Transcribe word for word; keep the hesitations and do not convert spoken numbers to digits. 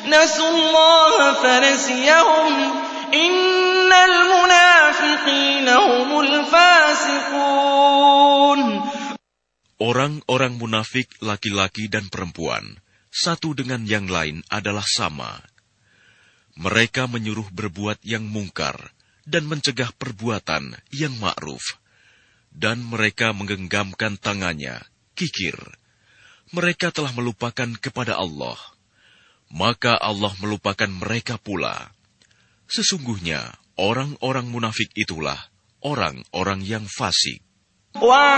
نسوا الله فنسيهم إن المنافقين هم الفاسقون. Orang-orang munafik laki-laki dan perempuan, satu dengan yang lain adalah sama. Mereka menyuruh berbuat yang mungkar dan mencegah perbuatan yang ma'ruf. Dan mereka menggenggamkan tangannya, kikir. Mereka telah melupakan kepada Allah. Maka Allah melupakan mereka pula. Sesungguhnya, orang-orang munafik itulah orang-orang yang fasik.